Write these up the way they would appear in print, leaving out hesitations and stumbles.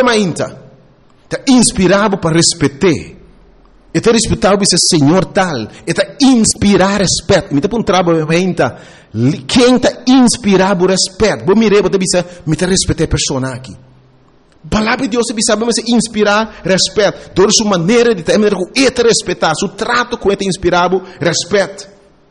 é mainta. Está inspirado para respeitar. Está respeitado para ser senhor tal. Está inspirar respeito. Me está um trabalho mainta. Quem está inspirado por respeito? Vou mirar, vou dizer, me está respeitar a pessoa aqui. Palavra de Deus sabe mas inspirar respeito. Toda sua maneira de ter respeitar, seu trato com ele inspirado respeito.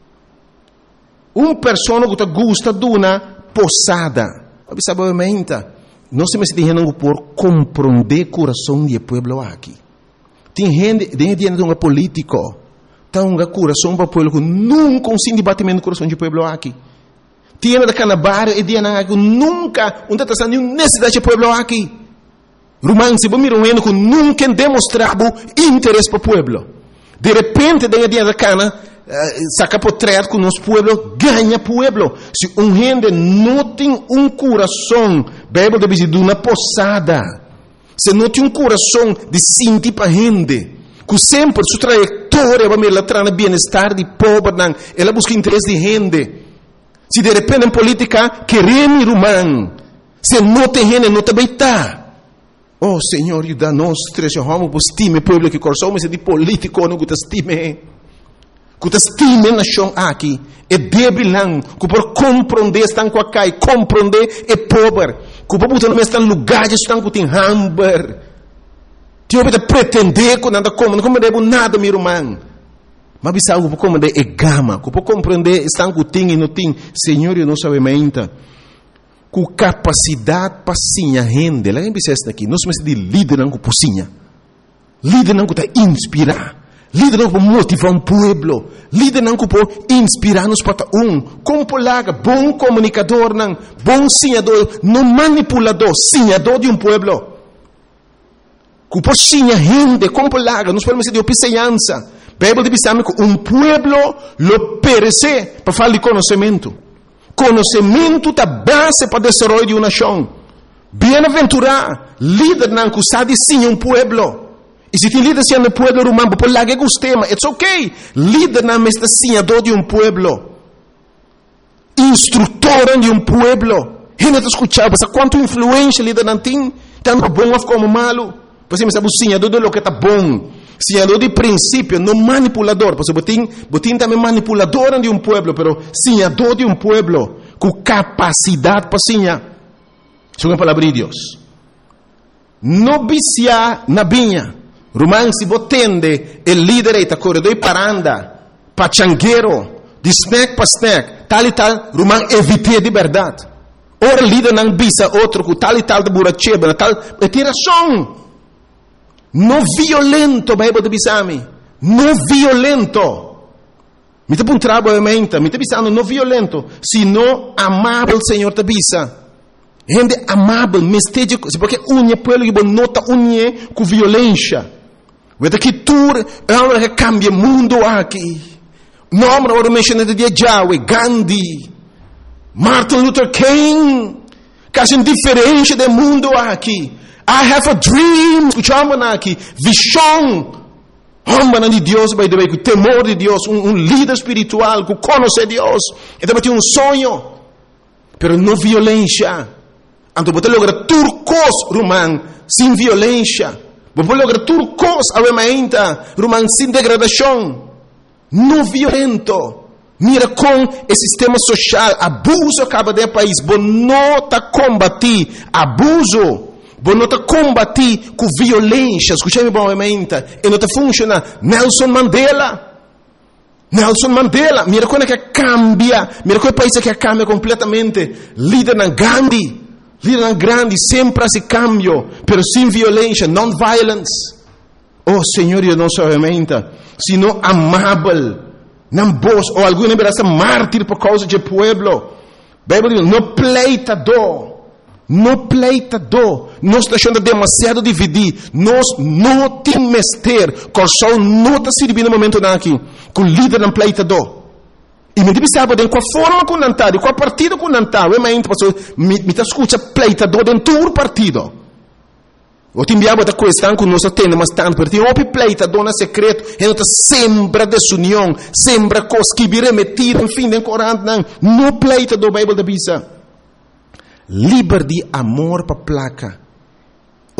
Pessoa que gosta de uma posada, sabe menta. Não se me dizendo por compreender o coração do povo aqui. Tem gente dentro de um político, tem um coração para o povo que nunca se debatimento no coração do povo aqui. Tem da canabar e dia que nunca não está nenhuma necessidade do povo aqui. Romano, se você mirar que nunca demonstrava interesse para o povo. De repente, dentro da cana, saca portrait com o nosso povo, ganha o povo. Se gente não tem coração, a Bíblia diz de uma posada. Se não tem coração de sentir para a gente, que sempre sua trajetória vai me levar no bem-estar de povo, ela busca interesse de gente. Se de repente em política, queremos romano, se não tem gente, não tem beitar. Oh, Senhor, ajuda-nos, trejamos, estime o povo que coração, mas é de político, não que estime. Que estime a nação aqui. É débil, não. Que por compreender, estão com a cai, compreender é pobre. Que por botar no estão lugares, estão com o hamburger. Tio, para pretender que nada como, não compreendo nada, meu irmão. Mas bisa algo para compreender é gama. Que por compreender, estão com o e não tem. Senhor, eu não sabe ainda. Com capacidade para sinha rende. Lá em Bissesta aqui, nós somos de líder não com pocinha. Líder não com tá inspirar. Líder não para motivar povo. Líder não para inspirar-nos para como polaga, bom comunicador não, bom sinhador, não manipulador, sinhador de povo. Com pocinha rende, como polaga, nós podemos ser de opicenhança. Bíblia diz que povo lo perece para falar de conhecimento. Conhecimento da base para o desenvolvimento de uma nação. Bem-aventurado, líder não sabe sim povo. E se tem líder sendo povo romano, por lá que gostema, it's okay. Líder não é senhador de povo. Instrutor de povo. Gente está escutando, quanto influência líder não tem, tanto bom como malo. Você sabe o senhador de lo que está bom. Senhador de princípio, não manipulador. Porque botim também manipulador de povo, mas senhador de povo, com capacidade para senhar. Isso é uma palavra de Deus. Não viciar na binha. Romano, se botende, o líder está corredor para andar, pachangueiro, de snack para snack, tal e tal, Romano, evite de verdade. Ora, líder não bisa outro, com tal e tal de buracheba, tal, é tiração. Não violento, Bíblia diz ami. Não violento. Me está um trabalho mente, me está dizendo não violento, sino amável, Senhor te bisa. Gente amável, mesteja, porque unha pelo que nota unha com violência. Vê que tu é uma que cambia o mundo aqui. Nome agora mencionado de Yahweh, Gandhi, Martin Luther King, que é diferente do mundo aqui. I have a dream. Escuchamos aqui. Visão. Homem de Deus, by the way, com temor de Deus. Líder espiritual que conhece Deus. E também tem sonho. Pero não violência. Então, você logra turcos, romano, sem violência. Você logra turcos, ainda, romano, sem degradação. Não violento. Mira com o sistema social. Abuso acaba de país. Você não está combater abuso. Você não está combater com violência. Escute-me bem, e não está funcionando. Nelson Mandela, mira como é que cambia, mira como é país que cambia completamente. Líder na Gandhi, líder na grande, sempre se cambio, pero sem violência, non-violence. Oh Senhor, eu não sou realmente, sino amável, não vos, ou alguma vez mártir por causa do povo. Bíblia diz, não pleitador. Não pleitador, nós estamos deixando demasiado dividir, nós não temos mestre, coração não está servindo no momento aqui, com o líder não pleitador. E me diz, sabe, com a forma que não está, com a partida que não está, me está escutando pleitador dentro do partido. Eu te enviava da questão que nós temos, mas tanto, porque tem um pleitador no secreto, e não está sempre desunião, sempre coisa que vira metida, enfim, de corante, não pleitador, Bíblia da Bisa. Livre de amor para placa.